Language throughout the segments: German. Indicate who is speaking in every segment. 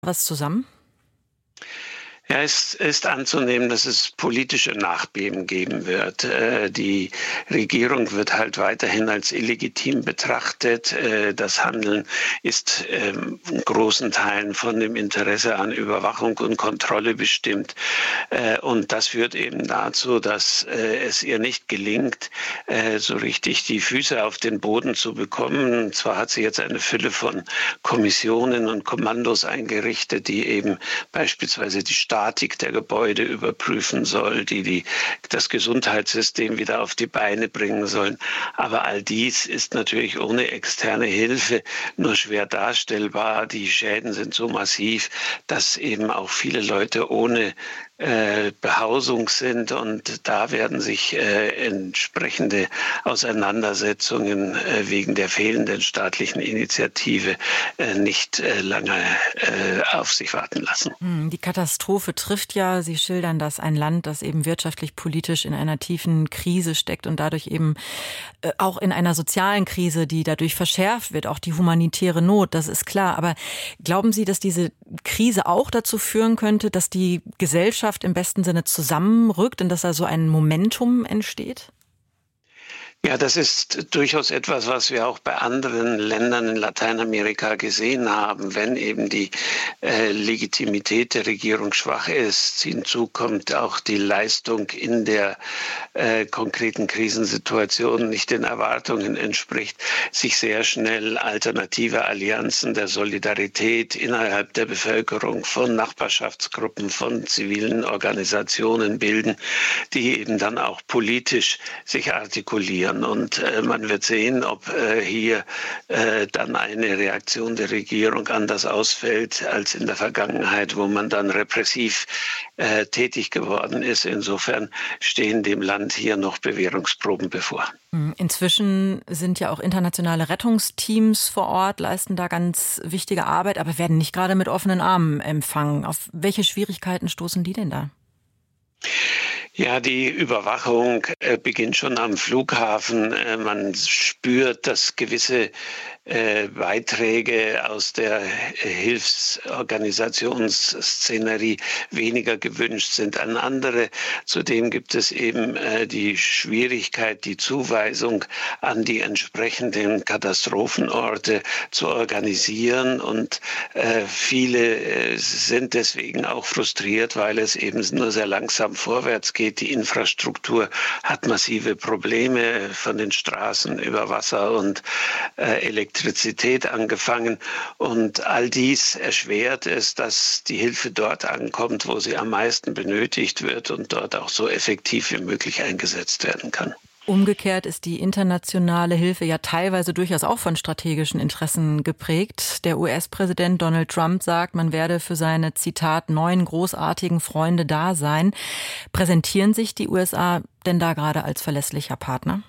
Speaker 1: Was zusammen?
Speaker 2: Ja, es ist anzunehmen, dass es politische Nachbeben geben wird. Die Regierung wird halt weiterhin als illegitim betrachtet. Das Handeln ist in großen Teilen von dem Interesse an Überwachung und Kontrolle bestimmt. Und das führt eben dazu, dass es ihr nicht gelingt, so richtig die Füße auf den Boden zu bekommen. Zwar hat sie jetzt eine Fülle von Kommissionen und Kommandos eingerichtet, die eben beispielsweise die Statik der Gebäude überprüfen soll, die das Gesundheitssystem wieder auf die Beine bringen sollen. Aber all dies ist natürlich ohne externe Hilfe nur schwer darstellbar. Die Schäden sind so massiv, dass eben auch viele Leute ohne Behausung sind, und da werden sich entsprechende Auseinandersetzungen wegen der fehlenden staatlichen Initiative nicht lange auf sich warten lassen.
Speaker 1: Die Katastrophe trifft ja, Sie schildern das, ein Land, das eben wirtschaftlich, politisch in einer tiefen Krise steckt und dadurch eben auch in einer sozialen Krise, die dadurch verschärft wird, auch die humanitäre Not, das ist klar. Aber glauben Sie, dass diese Krise auch dazu führen könnte, dass die Gesellschaft im besten Sinne zusammenrückt und dass da so ein Momentum entsteht?
Speaker 2: Ja, das ist durchaus etwas, was wir auch bei anderen Ländern in Lateinamerika gesehen haben. Wenn eben die Legitimität der Regierung schwach ist, hinzu kommt auch die Leistung in der konkreten Krisensituation nicht den Erwartungen entspricht, sich sehr schnell alternative Allianzen der Solidarität innerhalb der Bevölkerung von Nachbarschaftsgruppen, von zivilen Organisationen bilden, die eben dann auch politisch sich artikulieren. Und man wird sehen, ob hier dann eine Reaktion der Regierung anders ausfällt als in der Vergangenheit, wo man dann repressiv tätig geworden ist. Insofern stehen dem Land hier noch Bewährungsproben bevor.
Speaker 1: Inzwischen sind ja auch internationale Rettungsteams vor Ort, leisten da ganz wichtige Arbeit, aber werden nicht gerade mit offenen Armen empfangen. Auf welche Schwierigkeiten stoßen die denn da?
Speaker 2: Ja, die Überwachung beginnt schon am Flughafen. Man spürt, dass gewisse Beiträge aus der Hilfsorganisationsszenerie weniger gewünscht sind an andere. Zudem gibt es eben die Schwierigkeit, die Zuweisung an die entsprechenden Katastrophenorte zu organisieren. Und viele sind deswegen auch frustriert, weil es eben nur sehr langsam vorwärts geht. Die Infrastruktur hat massive Probleme, von den Straßen über Wasser und Elektrizität angefangen. Und all dies erschwert es, dass die Hilfe dort ankommt, wo sie am meisten benötigt wird und dort auch so effektiv wie möglich eingesetzt werden kann.
Speaker 1: Umgekehrt ist die internationale Hilfe ja teilweise durchaus auch von strategischen Interessen geprägt. Der US-Präsident Donald Trump sagt, man werde für seine, Zitat, neuen großartigen Freunde da sein. Präsentieren sich die USA denn da gerade als verlässlicher Partner?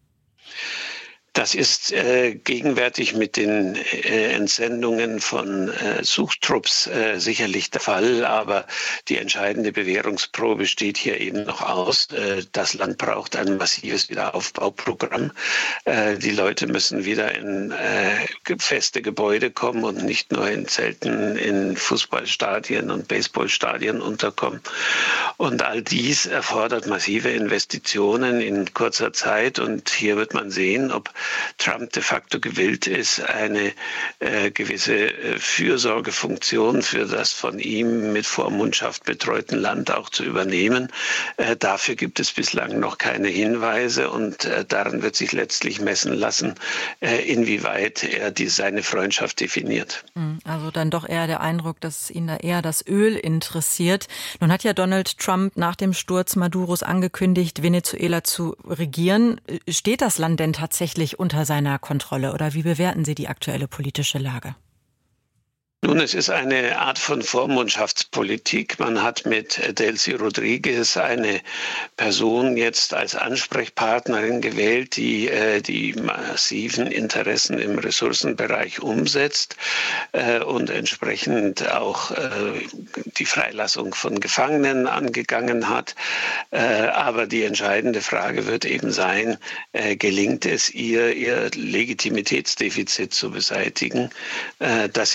Speaker 2: Das ist gegenwärtig mit den Entsendungen von Suchtrupps sicherlich der Fall, aber die entscheidende Bewährungsprobe steht hier eben noch aus. Das Land braucht ein massives Wiederaufbauprogramm. Die Leute müssen wieder in feste Gebäude kommen und nicht nur in Zelten in Fußballstadien und Baseballstadien unterkommen. Und all dies erfordert massive Investitionen in kurzer Zeit, und hier wird man sehen, ob Trump de facto gewillt ist, eine gewisse Fürsorgefunktion für das von ihm mit Vormundschaft betreuten Land auch zu übernehmen. Dafür gibt es bislang noch keine Hinweise, und daran wird sich letztlich messen lassen, inwieweit er seine Freundschaft definiert.
Speaker 1: Also dann doch eher der Eindruck, dass ihn da eher das Öl interessiert. Nun hat ja Donald Trump nach dem Sturz Maduros angekündigt, Venezuela zu regieren. Steht das Land denn tatsächlich unter seiner Kontrolle, oder wie bewerten Sie die aktuelle politische Lage?
Speaker 2: Nun, es ist eine Art von Vormundschaftspolitik. Man hat mit Delcy Rodriguez eine Person jetzt als Ansprechpartnerin gewählt, die die massiven Interessen im Ressourcenbereich umsetzt und entsprechend auch die Freilassung von Gefangenen angegangen hat. Aber die entscheidende Frage wird eben sein, gelingt es ihr Legitimitätsdefizit zu beseitigen, dass sie eben eine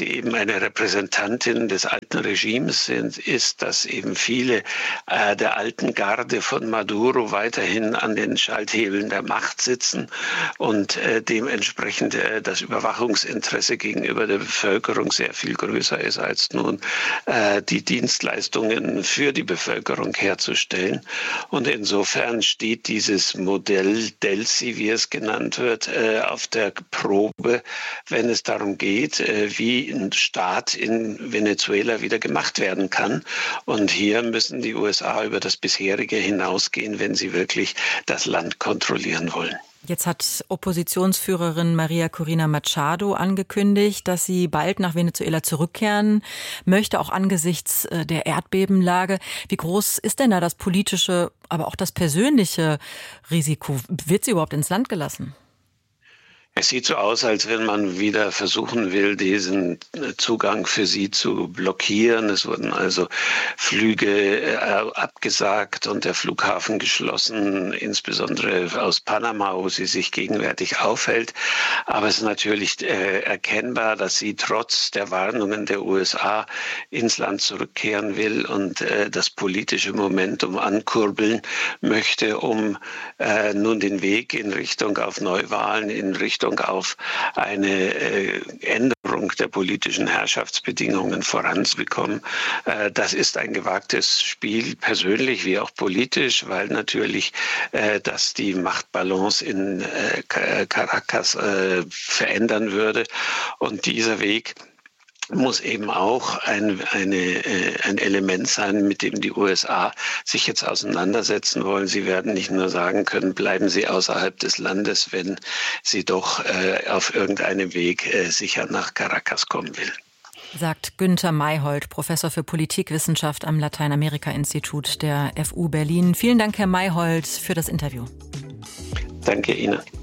Speaker 2: eine Repräsentantin des alten Regimes ist, dass eben viele der alten Garde von Maduro weiterhin an den Schalthebeln der Macht sitzen und dementsprechend das Überwachungsinteresse gegenüber der Bevölkerung sehr viel größer ist, als nun die Dienstleistungen für die Bevölkerung herzustellen. Und insofern steht dieses Modell Delcy, wie es genannt wird, auf der Probe, wenn es darum geht, wie ein Staat in Venezuela wieder gemacht werden kann. Und hier müssen die USA über das bisherige hinausgehen, wenn sie wirklich das Land kontrollieren wollen.
Speaker 1: Jetzt hat Oppositionsführerin Maria Corina Machado angekündigt, dass sie bald nach Venezuela zurückkehren möchte, auch angesichts der Erdbebenlage. Wie groß ist denn da das politische, aber auch das persönliche Risiko? Wird sie überhaupt ins Land gelassen?
Speaker 2: Es sieht so aus, als wenn man wieder versuchen will, diesen Zugang für sie zu blockieren. Es wurden also Flüge abgesagt und der Flughafen geschlossen, insbesondere aus Panama, wo sie sich gegenwärtig aufhält. Aber es ist natürlich erkennbar, dass sie trotz der Warnungen der USA ins Land zurückkehren will und das politische Momentum ankurbeln möchte, um nun den Weg in Richtung auf Neuwahlen, in Richtung auf eine Änderung der politischen Herrschaftsbedingungen voranzubekommen. Das ist ein gewagtes Spiel, persönlich wie auch politisch, weil natürlich das die Machtbalance in Caracas verändern würde. Und dieser Weg muss eben auch ein Element sein, mit dem die USA sich jetzt auseinandersetzen wollen. Sie werden nicht nur sagen können, bleiben Sie außerhalb des Landes, wenn Sie doch auf irgendeinem Weg sicher nach Caracas kommen will.
Speaker 1: Sagt Günther Mayhold, Professor für Politikwissenschaft am Lateinamerika-Institut der FU Berlin. Vielen Dank, Herr Mayhold, für das Interview.
Speaker 2: Danke Ihnen.